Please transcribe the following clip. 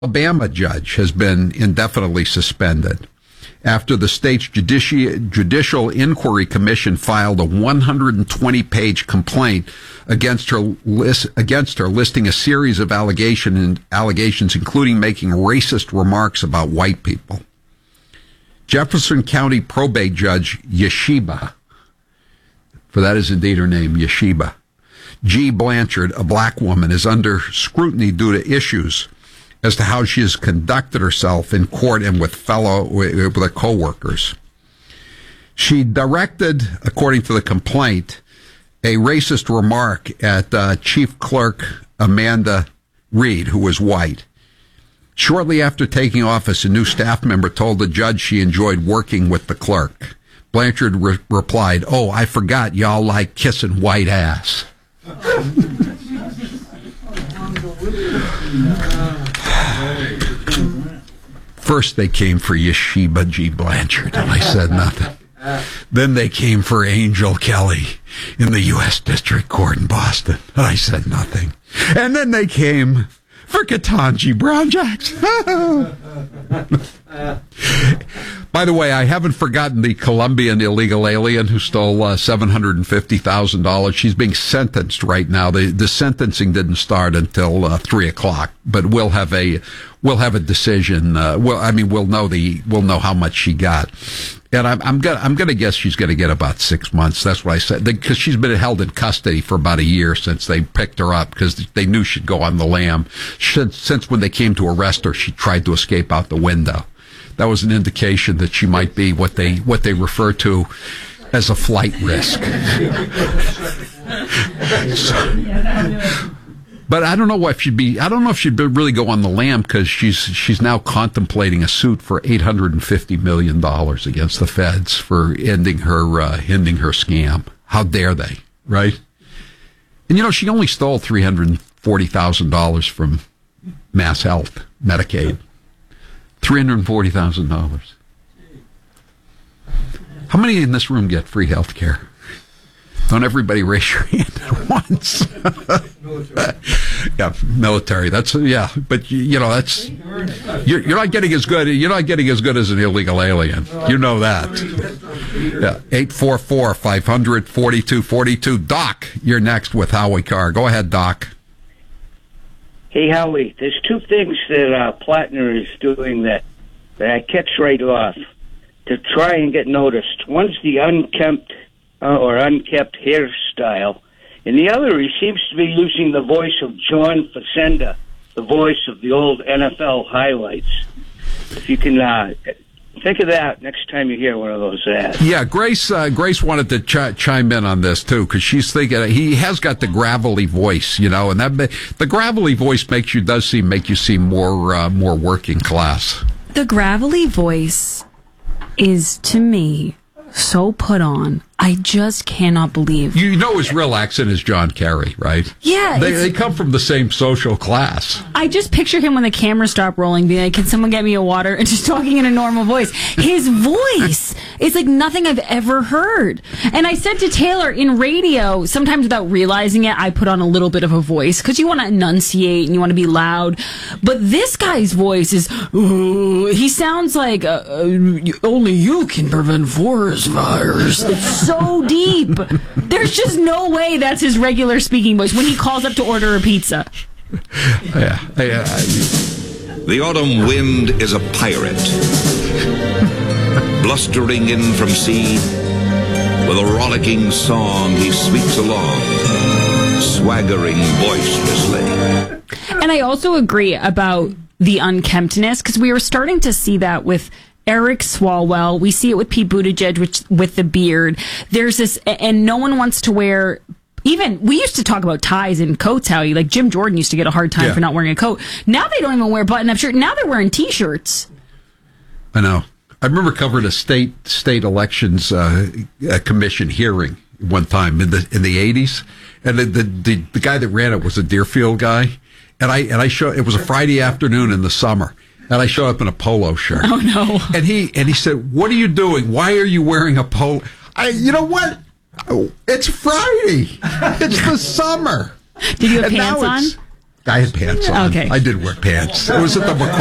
Alabama judge has been indefinitely suspended after the state's Judicial Inquiry Commission filed a 120-page complaint against her, listing a series of allegations, including making racist remarks about white people. Jefferson County probate judge Yeshiba, for that is indeed her name, Yeshiba G. Blanchard, a black woman, is under scrutiny due to issues as to how she has conducted herself in court and with her co-workers. She directed, according to the complaint, a racist remark at Chief Clerk Amanda Reed, who was white. Shortly after taking office, a new staff member told the judge she enjoyed working with the clerk. Blanchard replied, "Oh, I forgot y'all like kissing white ass." First they came for Yeshiba G. Blanchard, and I said nothing. Then they came for Angel Kelly in the U.S. District Court in Boston, and I said nothing. And then they came for Ketanji Brown Jackson. By the way, I haven't forgotten the Colombian illegal alien who stole $750,000. She's being sentenced right now. The sentencing didn't start until 3:00, but we'll have a decision. We'll know how much she got. And I'm gonna guess she's gonna get about 6 months. That's what I said, because she's been held in custody for about a year since they picked her up, because they knew she'd go on the lam. Since when they came to arrest her, she tried to escape out the window. That was an indication that she might be what they refer to as a flight risk. But I don't know if she'd really go on the lam, because she's now contemplating a suit for $850 million against the feds for ending her scam. How dare they, right? And she only stole $340,000 from Mass Health, Medicaid. $340,000. How many in this room get free health care? Don't everybody raise your hand at once. Yeah, military. That's but that's you're not getting as good. You're not getting as good as an illegal alien. You know that. Yeah, 844-500-4242. Doc, you're next with Howie Carr. Go ahead, Doc. Hey, Howie, there's two things that Plattner is doing that I catch right off to try and get noticed. One's the unkempt unkept hairstyle, and the other, he seems to be using the voice of John Facenda, the voice of the old NFL highlights. If you can think of that next time you hear one of those ads. Yeah, Grace wanted to chime in on this too, because she's thinking he has got the gravelly voice, and the gravelly voice make you seem more working class. The gravelly voice is, to me, so put on. I just cannot believe. His real accent is John Kerry, right? Yeah. They come from the same social class. I just picture him when the camera stopped rolling, being like, "Can someone get me a water?" and just talking in a normal voice. His voice is like nothing I've ever heard. And I said to Taylor, in radio, sometimes without realizing it, I put on a little bit of a voice, because you want to enunciate and you want to be loud. But this guy's voice is, he sounds like, only you can prevent forest fires. It's so deep. There's just no way that's his regular speaking voice when he calls up to order a pizza. The autumn wind is a pirate, blustering in from sea. With a rollicking song, he sweeps along, swaggering boisterously. And I also agree about the unkemptness, because we were starting to see that with Eric Swalwell. We see it with Pete Buttigieg with the beard. There's this, and no one wants to wear. Even we used to talk about ties and coats, Howie. Like Jim Jordan used to get a hard time for not wearing a coat. Now they don't even wear button-up shirts. Now they're wearing T-shirts. I know. I remember covering a state elections commission hearing one time in the 80s, and the guy that ran it was a Deerfield guy, and I showed it was a Friday afternoon in the summer. And I showed up in a polo shirt. Oh no! And he said, "What are you doing? Why are you wearing a polo?" You know what? It's Friday. It's the summer. Did you have pants on? I had pants on. Okay. I did wear pants. It was at the McCoy